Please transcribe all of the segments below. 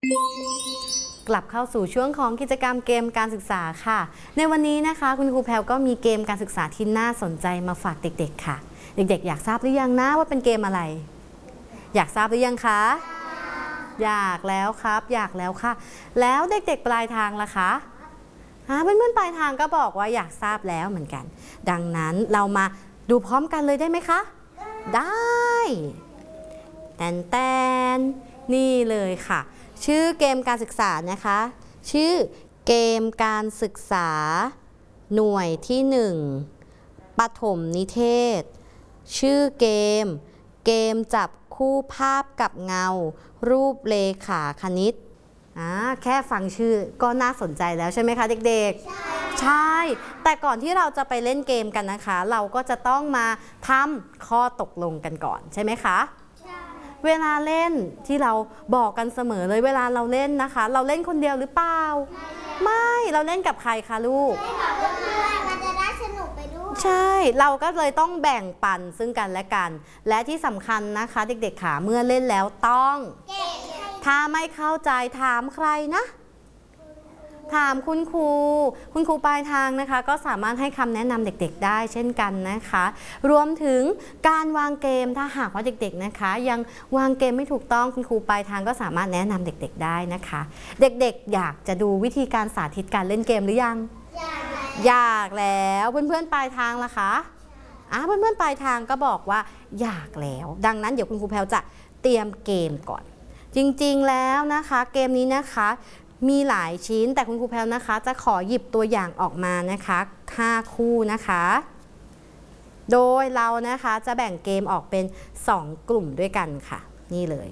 กลับเข้าสู่ช่วงของกิจกรรมเกมการศึกษาค่ะในวันนี้นะคะคุณครูแพรวก็มีเกมการศึกษาที่น่าสนใจมาฝากเด็กๆค่ะเด็กๆอยากทราบหรือยังนะว่าเป็นเกมอะไรอยากทราบหรือยังคะอยากแล้วครับอยากแล้วค่ะแล้วเด็กๆปลายทางล่ะคะเพื่อนๆปลายทางก็บอกว่าอยากทราบแล้วเหมือนกันดังนั้นเรามาดูพร้อมกันเลยได้ไหมคะได้แตนนี่เลยค่ะชื่อเกมการศึกษานะคะชื่อเกมการศึกษาหน่วยที่1ประถมนิเทศชื่อเกมจับคู่ภาพกับเงารูปเลขาคณิตแค่ฟังชื่อก็น่าสนใจแล้วใช่ไหมคะเด็กๆใช่แต่ก่อนที่เราจะไปเล่นเกมกันนะคะเราก็จะต้องมาทำข้อตกลงกันก่อนใช่ไหมคะเวลาเล่นที่เราบอกกันเสมอเลยเวลาเราเล่นนะคะเราเล่นคนเดียวหรือเปล่าไม่เราเล่นกับใครคะลูกมันจะได้สนุกไปด้วยใช่เราก็เลยต้องแบ่งปันซึ่งกันและกันและที่สำคัญนะคะเด็กๆขาเมื่อเล่นแล้วต้องถ้าไม่เข้าใจถามใครนะถามคุณครูปลายทางนะคะก็สามารถให้คำแนะนำเด็กๆได้เช่นกันนะคะรวมถึงการวางเกมถ้าหากว่าเด็กๆนะคะยังวางเกมไม่ถูกต้องคุณครูปลายทางก็สามารถแนะนำเด็กๆได้นะคะเด็กๆอยากจะดูวิธีการสาธิตการเล่นเกมหรือยังอยากแล้วเพื่อนๆปลายทางล่ะคะเพื่อนๆปลายทางก็บอกว่าอยากแล้วดังนั้นเดี๋ยวคุณครูแพรวจะเตรียมเกมก่อนจริงๆแล้วนะคะเกมนี้นะคะมีหลายชิ้นแต่คุณครูแพรวนะคะจะขอหยิบตัวอย่างออกมานะคะ5คู่นะคะโดยเรานะคะจะแบ่งเกมออกเป็น2กลุ่มด้วยกันค่ะนี่เลย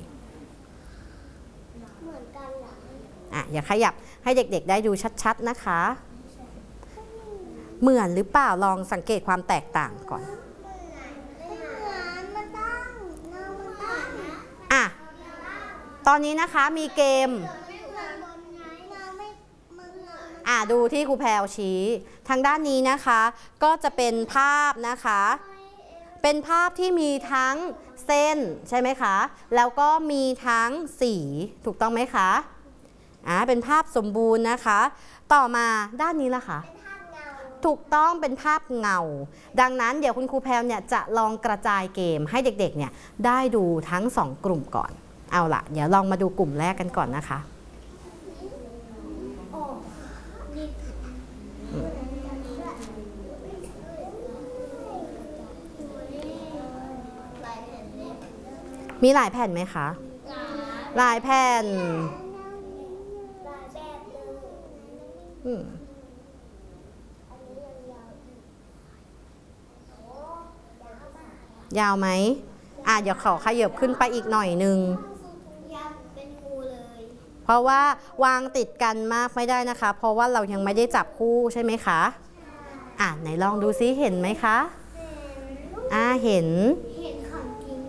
เหมือนกันเหรออย่าขยับให้เด็กๆได้ดูชัดๆนะคะเหมือนหรือเปล่าลองสังเกตความแตกต่างก่อนตอนนี้นะคะมีเกมดูที่ครูแพรวชี้ทางด้านนี้นะคะก็จะเป็นภาพนะคะเป็นภาพที่มีทั้งเส้นใช่ไหมคะแล้วก็มีทั้งสีถูกต้องไหมคะเป็นภาพสมบูรณ์นะคะต่อมาด้านนี้ล่ะคะถูกต้องเป็นภาพเงาดังนั้นเดี๋ยวคุณครูแพรวเนี่ยจะลองกระจายเกมให้เด็กๆเนี่ยได้ดูทั้ง2กลุ่มก่อนเอาล่ะเดี๋ยวลองมาดูกลุ่มแรกกันก่อนนะคะมีหลายแผ่นไหมคะหลายแผ่นยาวไหมเดี๋ยวขอขยับขึ้นไปอีกหน่อยนึงยาวเป็นงูเลยเพราะว่าวางติดกันมากไม่ได้นะคะเพราะว่าเรายังไม่ได้จับคู่ใช่ไหมคะไหนลองดูซิเห็นไหมคะเห็นของจริง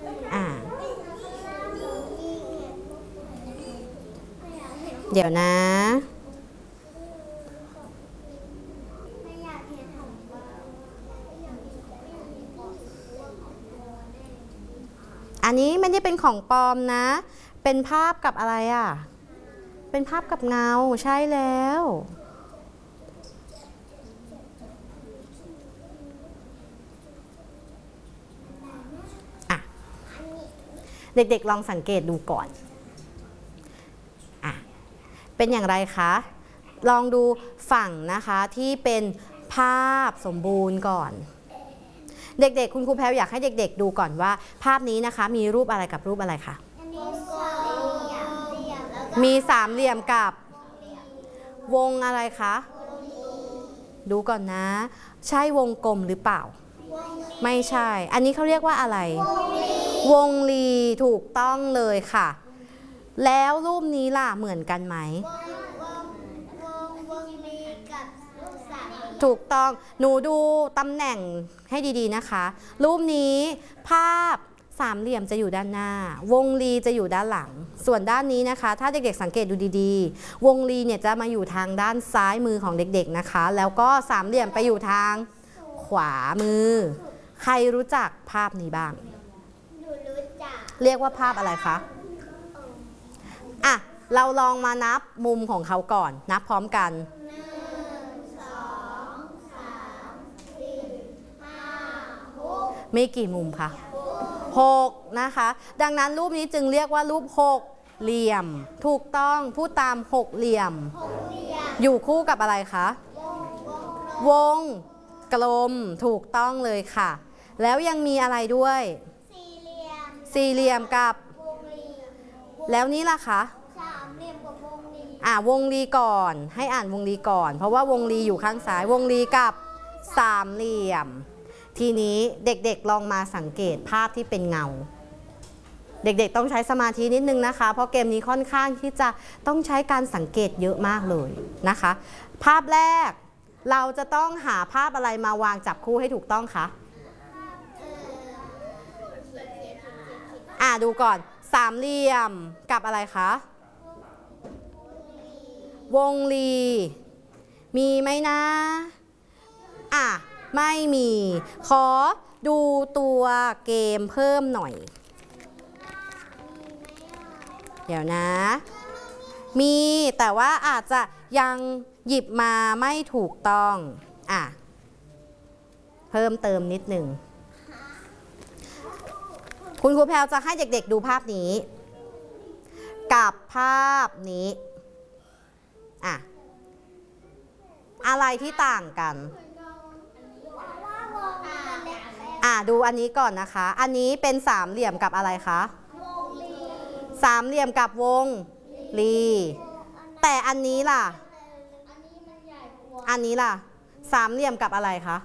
เดี๋ยวนะอันนี้ไม่ได้เป็นของปลอมนะเป็นภาพกับอะไรเป็นภาพกับเงาใช่แล้วเด็กๆลองสังเกตดูก่อนเป็นอย่างไรคะลองดูฝั่งนะคะที่เป็นภาพสมบูรณ์ก่อนเด็กๆคุณครูแพรวอยากให้เด็กๆดูก่อนว่าภาพนี้นะคะมีรูปอะไรกับรูปอะไรคะมีสามเหลี่ยมกับวงอะไรคะดูก่อนนะใช่วงกลมหรือเปล่าไม่ใช่อันนี้เขาเรียกว่าอะไรวงรีถูกต้องเลยค่ะแล้วรูปนี้ล่ะเหมือนกันไหมถูกต้องหนูดูตำแหน่งให้ดีๆนะคะรูปนี้ภาพสามเหลี่ยมจะอยู่ด้านหน้าวงรีจะอยู่ด้านหลังส่วนด้านนี้นะคะถ้าเด็กๆสังเกตดูดีๆวงรีเนี่ยจะมาอยู่ทางด้านซ้ายมือของเด็กๆนะคะแล้วก็สามเหลี่ยมไปอยู่ทางขวามือใครรู้จักภาพนี้บ้างเรียกว่าภาพอะไรคะเราลองมานับมุมของเขาก่อนนับพร้อมกันมีกี่มุมคะ6นะคะดังนั้นรูปนี้จึงเรียกว่ารูป6เหลี่ยมถูกต้องพูดตาม6เหลี่ยมอยู่คู่กับอะไรคะวงกลมถูกต้องเลยค่ะแล้วยังมีอะไรด้วยสี่เหลี่ยมกับแล้วนี้ล่ะคะสามเหลี่ยมกับวงรีวงรีก่อนให้อ่านวงรีก่อนเพราะว่าวงรีอยู่ข้างซ้ายวงรีกับสามเหลี่ยมทีนี้เด็กๆลองมาสังเกตภาพที่เป็นเงาเด็กๆต้องใช้สมาธินิดนึงนะคะเพราะเกมนี้ค่อนข้างที่จะต้องใช้การสังเกตเยอะมากเลยนะคะภาพแรกเราจะต้องหาภาพอะไรมาวางจับคู่ให้ถูกต้องคะดูก่อนสามเหลี่ยมกับอะไรคะวงรีมีไหมนะไม่มีขอดูตัวเกมเพิ่มหน่อยเดี๋ยวนะมีแต่ว่าอาจจะยังหยิบมาไม่ถูกต้องเพิ่มเติมนิดหนึ่งคุณครูแพรวจะให้เด็กๆดูภาพนี้กับภาพนี้อะไรที่ต่างกันดูอันนี้ก่อนนะคะอันนี้เป็นสามเหลี่ยมกับอะไรคะสามเหลี่ยมกับวงรีแต่อันนี้ล่ะอันนี้ล่ะสามเหลี่ยมกับอะไรคะ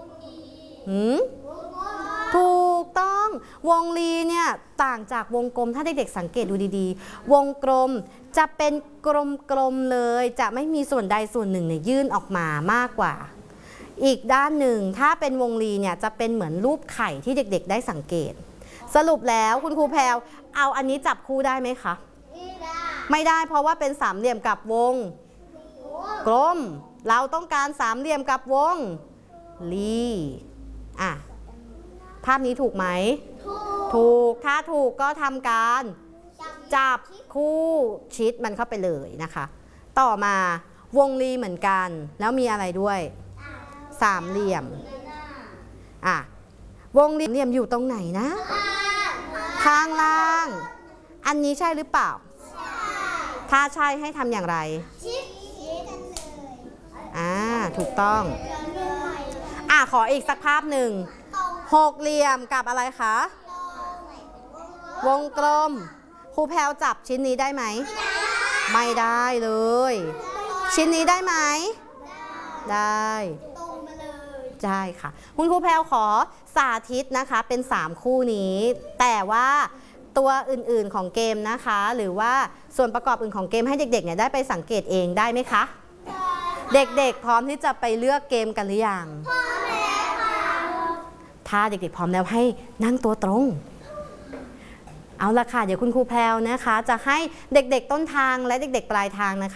ถูกต้องวงรีเนี่ยต่างจากวงกลมถ้าเด็กๆสังเกตดูดีๆวงกลมจะเป็นกลมๆเลยจะไม่มีส่วนใดส่วนหนึ่งเนี่ยยื่นออกมามากกว่าอีกด้านหนึ่งถ้าเป็นวงรีเนี่ยจะเป็นเหมือนรูปไข่ที่เด็กๆได้สังเกตสรุปแล้วคุณครูแพรวเอาอันนี้จับคู่ได้ไหมคะไม่ได้เพราะว่าเป็นสามเหลี่ยมกับวงกลมเราต้องการสามเหลี่ยมกับวงรีภาพนี้ถูกไหมถูกถ้าถูกก็ทำการจับคู่ชิดมันเข้าไปเลยนะคะต่อมาวงรีเหมือนกันแล้วมีอะไรด้วยสามเหลี่ยมวงรีเหลี่ยมอยู่ตรงไหนนะข้างล่างอันนี้ใช่หรือเปล่าถ้าใช่ให้ทำอย่างไรถูกต้องขออีกสักภาพหนึ่งหกเหลี่ยมกับอะไรคะวงกลมครูแพรวจับชิ้นนี้ได้ไหมไม่ได้เลยชิ้นนี้ได้ไหมได้ใช่ค่ะคุณครูแพรวขอสาธิตนะคะเป็น3คู่นี้แต่ว่าตัวอื่นๆของเกมนะคะหรือว่าส่วนประกอบอื่นของเกมให้เด็กๆเนี่ยได้ไปสังเกตเองได้ไหมคะเด็กๆพร้อมที่จะไปเลือกเกมกันหรือยังพร้อมแล้วค่ะถ้าเด็กๆพร้อมแล้วให้นั่งตัวตรงเอาละค่ะเดี๋ยวคุณครูแพรวนะคะจะให้เด็กๆต้นทางและเด็กๆปลายทางนะคะ